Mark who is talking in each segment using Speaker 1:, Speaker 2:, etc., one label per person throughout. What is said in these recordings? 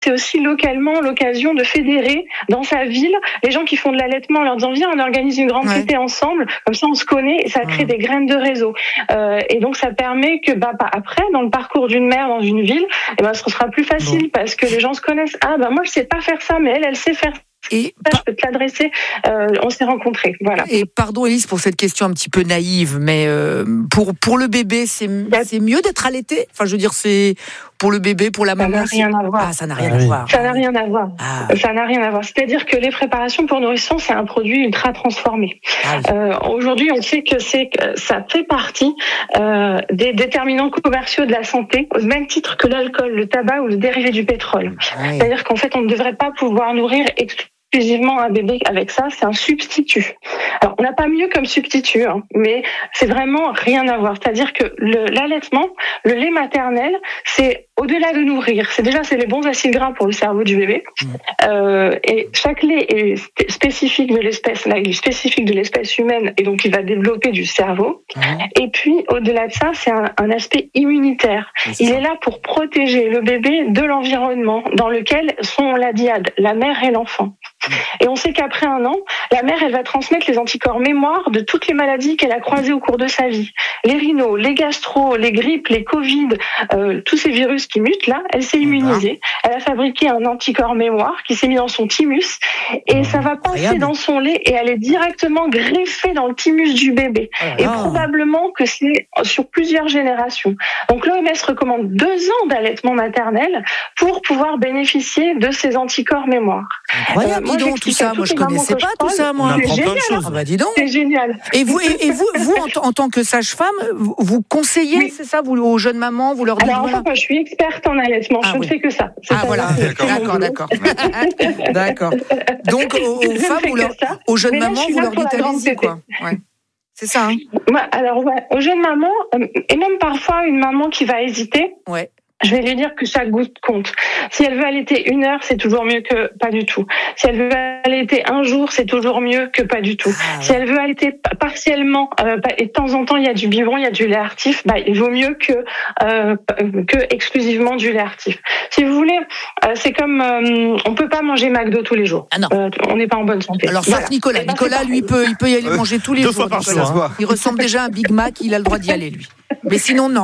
Speaker 1: c'est aussi localement l'occasion de fédérer dans sa ville les gens qui font de l'allaitement en leur disant viens, on organise une grande tétée ensemble, comme ça on se connaît et ça crée des graines de réseau. Et donc ça permet que après, dans le parcours d'une mère dans une ville, ce sera plus facile parce que les gens se connaissent. Moi je sais pas faire ça, mais elle sait faire ça. Et je peux te l'adresser. On s'est rencontrés, voilà.
Speaker 2: Et pardon Élise pour cette question un petit peu naïve, mais pour le bébé, c'est mieux d'être allaité. Enfin, je veux dire, c'est pour le bébé, pour la maman.
Speaker 1: Ça n'a rien à voir.
Speaker 2: Ça n'a rien à voir.
Speaker 1: Ça n'a rien à voir. Ça n'a rien à voir. C'est-à-dire que les préparations pour nourrissons, c'est un produit ultra transformé. Aujourd'hui, on sait que ça fait partie des déterminants commerciaux de la santé, au même titre que l'alcool, le tabac ou le dérivé du pétrole. C'est-à-dire qu'en fait, on ne devrait pas pouvoir nourrir exclusivement un bébé avec ça, c'est un substitut. Alors, on n'a pas mieux comme substitut, mais c'est vraiment rien à voir. C'est-à-dire que l'allaitement, le lait maternel, c'est au-delà de nourrir. C'est les bons acides gras pour le cerveau du bébé. Et chaque lait est spécifique de l'espèce. Là, il est spécifique de l'espèce humaine et donc il va développer du cerveau. Et puis, au-delà de ça, c'est un aspect immunitaire. Il est là pour protéger le bébé de l'environnement dans lequel sont la dyade, la mère et l'enfant. Et on sait qu'après 1 an, la mère, elle va transmettre les anticorps mémoire de toutes les maladies qu'elle a croisées au cours de sa vie. Les rhinos, les gastro, les grippes, les Covid, tous ces virus qui mutent là, elle s'est immunisée. Elle a fabriqué un anticorps mémoire qui s'est mis dans son thymus et ça va passer dans son lait et elle est directement greffée dans le thymus du bébé. Et probablement que c'est sur plusieurs générations. Donc l'OMS recommande 2 ans d'allaitement maternel pour pouvoir bénéficier de ces anticorps mémoire.
Speaker 2: Incroyable, dis donc tout ça. Moi, je connaissais pas tout ça, moi.
Speaker 1: C'est génial.
Speaker 2: Dis donc.
Speaker 1: C'est génial.
Speaker 2: Et vous, en tant que sage-femme, vous conseillez, c'est ça, vous aux jeunes mamans, vous leur dites.
Speaker 1: Alors, moi, je suis experte en allaitement. Je ne fais que ça.
Speaker 2: D'accord. Donc, aux femmes, aux jeunes mamans, vous leur dites allez-y, quoi. Ouais. C'est ça.
Speaker 1: Aux jeunes mamans, et même parfois une maman qui va hésiter. Ouais. Je vais lui dire que chaque goutte compte. Si elle veut allaiter 1 heure, c'est toujours mieux que pas du tout. Si elle veut allaiter 1 jour, c'est toujours mieux que pas du tout. Si elle veut allaiter partiellement, et de temps en temps il y a du biberon, il y a du lait artif, il vaut mieux que exclusivement du lait artif. Si vous voulez, c'est comme on peut pas manger McDo tous les jours. On n'est pas en bonne santé.
Speaker 2: Alors sauf Nicolas. Nicolas, lui, il peut y aller manger tous les jours.
Speaker 3: 2 fois par jour.
Speaker 2: Il ressemble déjà à un Big Mac, il a le droit d'y aller lui. Mais sinon non.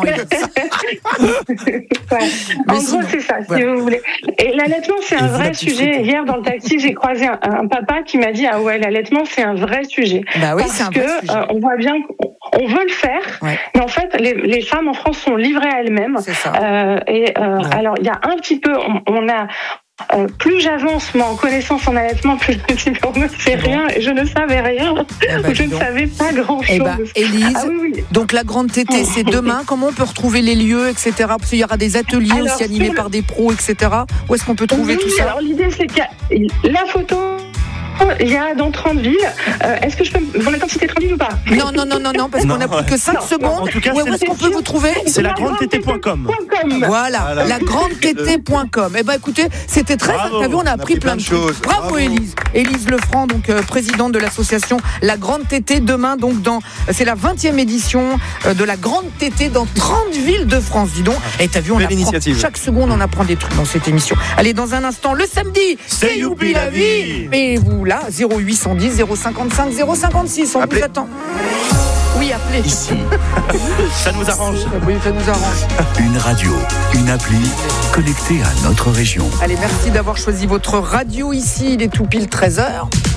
Speaker 1: En gros, c'est ça, si vous voulez. Et l'allaitement, c'est un vrai sujet. Hier, dans le taxi, j'ai croisé un papa qui m'a dit l'allaitement, c'est un vrai sujet. Parce que on voit bien qu'on veut le faire, mais en fait, les femmes en France sont livrées à elles-mêmes. C'est ça. Alors, il y a un petit peu, on a. Plus j'avance moi en connaissance en allaitement, plus je me dis on ne sait rien et je ne savais rien, je ne savais pas grand-chose.
Speaker 2: Élise, donc la grande tétée c'est demain. Comment on peut retrouver les lieux, etc. Parce qu'il y aura des ateliers aussi animés par des pros, etc. Où est-ce qu'on peut trouver tout ça?
Speaker 1: Alors l'idée c'est qu'il y a la photo. Il y a dans 30 villes. Est-ce que je peux vous mettre en cité 30 villes ou pas?
Speaker 2: Non, parce qu'on n'a plus que 5 secondes.
Speaker 3: En tout cas,
Speaker 2: où est-ce qu'on peut vous trouver?
Speaker 3: C'est lagrandetté.com.
Speaker 2: Voilà, lagrandetté.com. Écoutez, c'était très bien. T'as vu, on a appris plein de choses. Bravo Élise. Élise Lefranc, donc présidente de l'association La Grande Tétée. Demain, donc c'est la 20e édition de la Grande Tétée dans 30 villes de France. Dis donc. Et t'as vu, on apprend chaque seconde, on apprend des trucs dans cette émission. Allez, dans un instant, le samedi,
Speaker 3: c'est Youpi la vie.
Speaker 2: Et vous là, 0810 055 056, on vous attend. Oui, appelez.
Speaker 3: Ici. Ça nous arrange.
Speaker 2: Oui, ça nous arrange.
Speaker 4: Une radio, une appli connectée à notre région.
Speaker 2: Allez, merci d'avoir choisi votre radio ici. Il est tout pile 13h.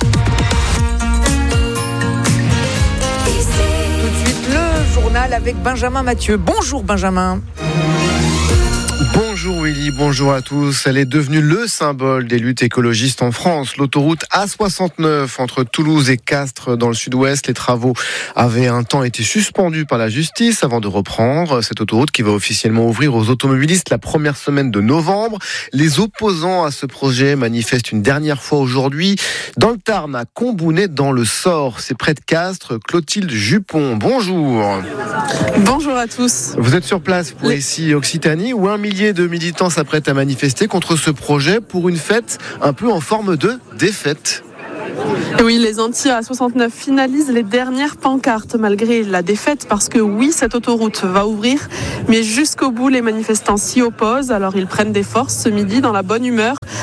Speaker 2: Tout de suite, le journal avec Benjamin Mathieu. Bonjour Benjamin.
Speaker 5: Bonjour Willy, bonjour à tous. Elle est devenue le symbole des luttes écologistes en France. L'autoroute A69 entre Toulouse et Castres dans le sud-ouest. Les travaux avaient un temps été suspendus par la justice avant de reprendre. Cette autoroute qui va officiellement ouvrir aux automobilistes la première semaine de novembre. Les opposants à ce projet manifestent une dernière fois aujourd'hui dans le Tarn, à Combounet dans le Sort. C'est près de Castres. Clotilde Jupon, bonjour.
Speaker 6: Bonjour à tous.
Speaker 5: Vous êtes sur place pour ici Occitanie où 1 millier de militants s'apprêtent à manifester contre ce projet pour une fête un peu en forme de défaite.
Speaker 6: Oui, les anti-A69 finalisent les dernières pancartes malgré la défaite parce que oui, cette autoroute va ouvrir, mais jusqu'au bout, les manifestants s'y opposent. Alors ils prennent des forces ce midi dans la bonne humeur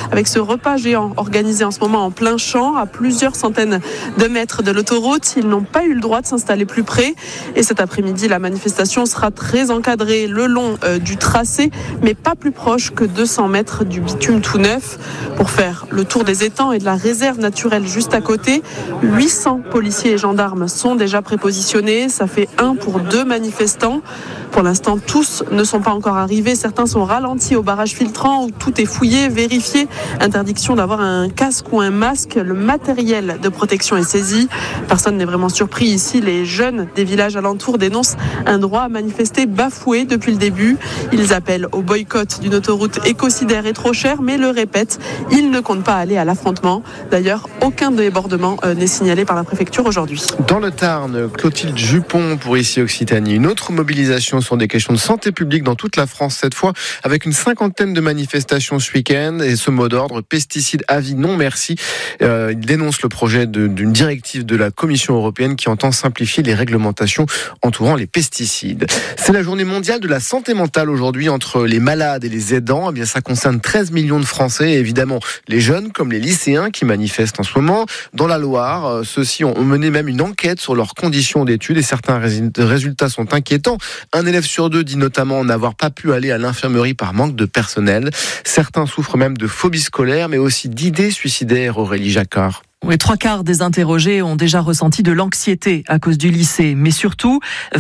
Speaker 6: avec ce repas géant organisé en ce moment en plein champ, à plusieurs centaines de mètres de l'autoroute. Ils n'ont pas eu le droit de s'installer plus près. Et cet après-midi, la manifestation sera très encadrée le long du tracé, mais pas plus proche que 200 mètres du bitume tout neuf. Pour faire le tour des étangs et de la réserve naturelle juste à côté, 800 policiers et gendarmes sont déjà prépositionnés. Ça fait 1 pour 2 manifestants. Pour l'instant, tous ne sont pas encore arrivés. Certains sont ralentis au barrage filtrant où tout est fouillé, vérifié. Interdiction d'avoir un casque ou un masque. Le matériel de protection est saisi. Personne n'est vraiment surpris ici. Les jeunes des villages alentours dénoncent un droit à manifester bafoué depuis le début. Ils appellent au boycott d'une autoroute écocidaire et trop chère, mais le répètent, ils ne comptent pas aller à l'affrontement. D'ailleurs, aucun débordement n'est signalé par la préfecture aujourd'hui.
Speaker 5: Dans le Tarn, Clotilde Jupon pour Ici Occitanie. Une autre mobilisation sur des questions de santé publique dans toute la France cette fois, avec une 50aine de manifestations ce week-end et ce mot d'ordre, pesticides à vie non merci. Il dénonce le projet d'une directive de la Commission européenne qui entend simplifier les réglementations entourant les pesticides. C'est la journée mondiale de la santé mentale aujourd'hui entre les malades et les aidants. Eh bien, ça concerne 13 millions de Français et évidemment les jeunes comme les lycéens qui manifestent en ce moment. Dans la Loire, ceux-ci ont mené même une enquête sur leurs conditions d'études et certains résultats sont inquiétants. Un élève sur 2 dit notamment n'avoir pas pu aller à l'infirmerie par manque de personnel. Certains souffrent même de phobie scolaire, mais aussi d'idées suicidaires, Aurélie Jacquard.
Speaker 7: Oui, 3/4 des interrogés ont déjà ressenti de l'anxiété à cause du lycée. Mais surtout,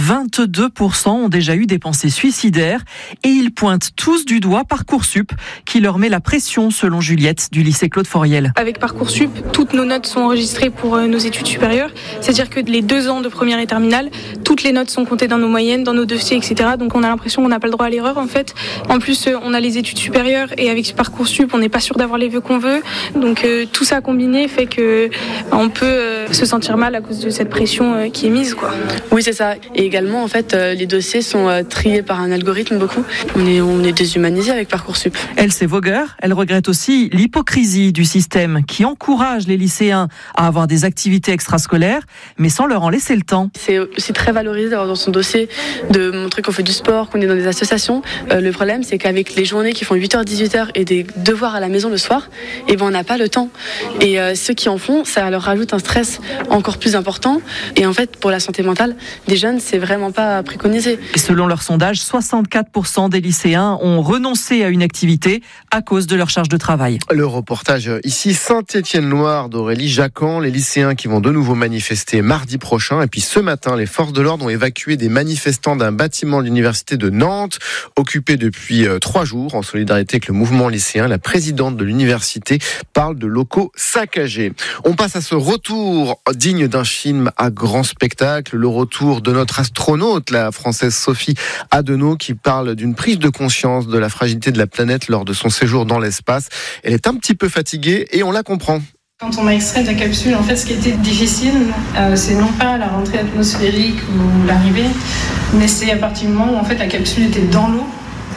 Speaker 7: 22% ont déjà eu des pensées suicidaires. Et ils pointent tous du doigt Parcoursup, qui leur met la pression, selon Juliette, du lycée Claude Foriel.
Speaker 8: Avec Parcoursup, toutes nos notes sont enregistrées pour nos études supérieures. C'est-à-dire que les 2 ans de première et terminale, toutes les notes sont comptées dans nos moyennes, dans nos dossiers, etc. Donc on a l'impression qu'on n'a pas le droit à l'erreur, en fait. En plus, on a les études supérieures et avec Parcoursup, on n'est pas sûr d'avoir les vœux qu'on veut. Donc tout ça combiné fait que on peut se sentir mal à cause de cette pression qui est mise, quoi.
Speaker 9: Oui, c'est ça. Et également, en fait, les dossiers sont triés par un algorithme beaucoup. On est déshumanisé avec Parcoursup.
Speaker 7: Elle, c'est vogueur. Elle regrette aussi l'hypocrisie du système qui encourage les lycéens à avoir des activités extrascolaires, mais sans leur en laisser le temps.
Speaker 9: C'est aussi très valorisé d'avoir dans son dossier de montrer qu'on fait du sport, qu'on est dans des associations. Le problème, c'est qu'avec les journées qui font 8h, 18h et des devoirs à la maison le soir, on n'a pas le temps. Et ceux qui en font, ça leur rajoute un stress encore plus important. Et en fait, pour la santé mentale des jeunes, c'est vraiment pas préconisé.
Speaker 7: Et selon leur sondage, 64% des lycéens ont renoncé à une activité à cause de leur charge de travail.
Speaker 5: Le reportage ici, Saint-Étienne-Loire d'Aurélie Jacquard. Les lycéens qui vont de nouveau manifester mardi prochain. Et puis ce matin, les forces de l'ordre ont évacué des manifestants d'un bâtiment de l'université de Nantes, occupé depuis 3 jours en solidarité avec le mouvement lycéen. La présidente de l'université parle de locaux saccagés. On passe à ce retour digne d'un film à grand spectacle, le retour de notre astronaute, la française Sophie Adenau, qui parle d'une prise de conscience de la fragilité de la planète lors de son séjour dans l'espace. Elle est un petit peu fatiguée et on la comprend.
Speaker 10: Quand on m'a extrait de la capsule, en fait, ce qui était difficile, c'est non pas la rentrée atmosphérique ou l'arrivée, mais c'est à partir du moment où en fait la capsule était dans l'eau.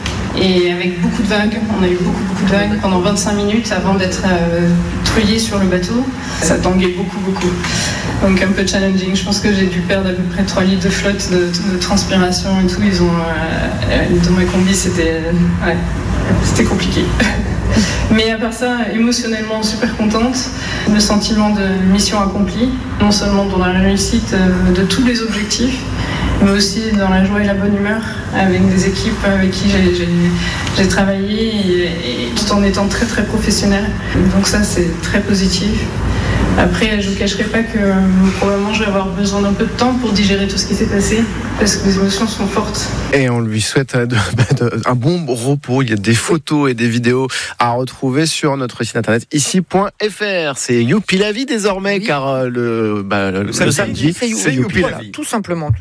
Speaker 10: Et avec beaucoup de vagues, on a eu beaucoup de vagues pendant 25 minutes avant d'être treuillé sur le bateau. Ça tanguait beaucoup. Donc un peu challenging. Je pense que j'ai dû perdre à peu près 3 litres de flotte, de transpiration et tout. Ils ont dans ma combi, c'était compliqué. Mais à part ça, émotionnellement super contente. Le sentiment de mission accomplie, non seulement dans la réussite de tous les objectifs, mais aussi dans la joie et la bonne humeur avec des équipes avec qui j'ai travaillé et tout en étant très très professionnel. Donc ça, c'est très positif. Après, je ne vous cacherai pas que probablement je vais avoir besoin d'un peu de temps pour digérer tout ce qui s'est passé, parce que les émotions sont fortes.
Speaker 5: Et on lui souhaite un bon repos. Il y a des photos et des vidéos à retrouver sur notre site internet ici.fr. C'est Youpi la vie désormais, oui. Car le samedi, c'est Youpi la vie.
Speaker 2: Tout simplement.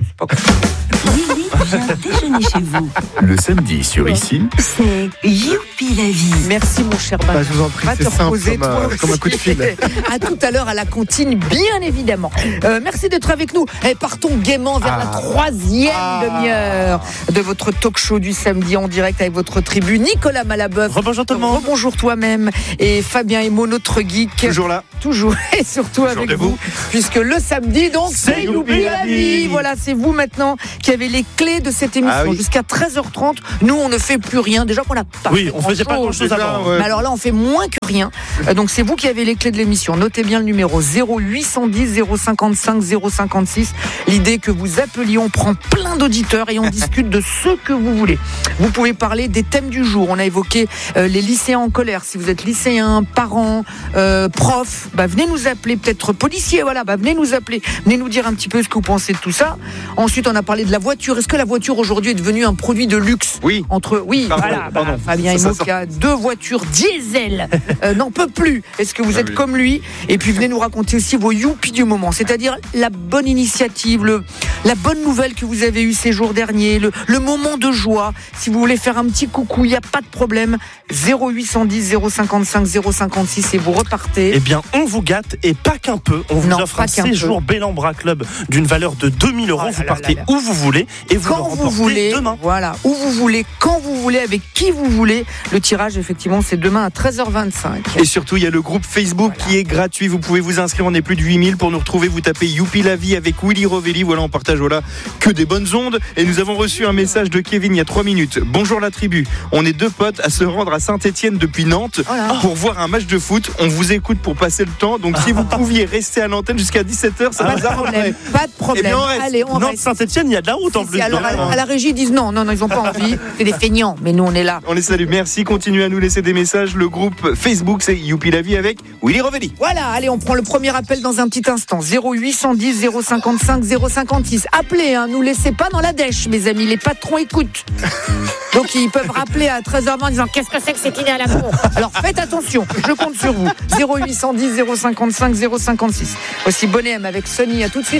Speaker 11: Lily vient déjeuner chez vous.
Speaker 4: Le samedi sur Ici,
Speaker 11: c'est Youpi la vie.
Speaker 2: Merci mon cher Bernard.
Speaker 5: Je vous en prie, c'est simple comme un coup de fil.
Speaker 2: À tout à l'heure à la cantine, bien évidemment. Merci d'être avec nous. Partons gaiement vers la 3e demi-heure de votre talk show du samedi en direct avec votre tribu Nicolas Malabeuf.
Speaker 3: Rebonjour tout le monde.
Speaker 2: Rebonjour toi-même et Fabien Emo, notre geek.
Speaker 3: Toujours là.
Speaker 2: Toujours et surtout
Speaker 3: toujours
Speaker 2: avec vous. Puisque le samedi, donc, c'est Youpi la vie. Voilà, c'est vous maintenant qui avez les clé de cette émission. Jusqu'à 13h30, nous, on ne fait plus rien. Déjà qu'on n'a pas fait
Speaker 3: on faisait pas grand-chose avant.
Speaker 2: Mais alors là, on fait moins que rien. Donc, c'est vous qui avez les clés de l'émission. Notez bien le numéro 0810 055 056. L'idée que vous appeliez, on prend plein d'auditeurs et on discute de ce que vous voulez. Vous pouvez parler des thèmes du jour. On a évoqué les lycéens en colère. Si vous êtes lycéen, parent, prof, venez nous appeler. Peut-être policier, venez nous appeler. Venez nous dire un petit peu ce que vous pensez de tout ça. Ensuite, on a parlé de la voiture. Est-ce que la voiture aujourd'hui est devenue un produit de luxe ?
Speaker 5: Oui.
Speaker 2: Pardon. Fabien Imo qui a 2 voitures diesel n'en peut plus. Est-ce que vous êtes comme lui ? Et puis venez nous raconter aussi vos youpi du moment, c'est-à-dire la bonne initiative, la bonne nouvelle que vous avez eue ces jours derniers, le moment de joie. Si vous voulez faire un petit coucou, il n'y a pas de problème. 0810 055 056 et vous repartez.
Speaker 3: Eh bien, on vous gâte et pas qu'un peu. On vous offre un séjour Bellambra Club d'une valeur de 2000 €. Vous partez où vous voulez et vous le remportez demain.
Speaker 2: Voilà, où vous voulez, quand vous voulez, avec qui vous voulez. Le tirage, effectivement, c'est demain à 13h25.
Speaker 12: Et surtout, il y a le groupe Facebook qui est gratuit. Vous pouvez vous inscrire, on est plus de 8000 pour nous retrouver. Vous tapez Youpi la vie avec Willy Rovelli. Voilà, on partage que des bonnes ondes. Et nous avons reçu un message de Kevin il y a 3 minutes. Bonjour la tribu. On est 2 potes à se rendre à Saint-Etienne depuis Nantes pour voir un match de foot. On vous écoute pour passer le temps. Donc si vous pouviez rester à l'antenne jusqu'à 17h, ça nous arrangerait.
Speaker 2: Pas de problème.
Speaker 12: Allez, on reste.
Speaker 3: Saint-Etienne, il y a de la route en plus.
Speaker 2: Alors, à la régie, ils disent non, ils n'ont pas envie. C'est des feignants, mais nous, on est là.
Speaker 12: On les salue. Merci. Continuez à nous laisser des messages. Le groupe Facebook, c'est Youpi la vie avec Willy Rovelli.
Speaker 2: Voilà, allez, on prend le premier appel dans un petit instant. 0810 055 056. Appelez, nous laissez pas dans la dèche, mes amis. Les patrons écoutent. Donc, ils peuvent rappeler à 13h20 en disant qu'est-ce que c'est que cette idée à la con. Alors, faites attention. Je compte sur vous. 0810 055 056. Voici Bonnet M avec Sony. À tout de suite.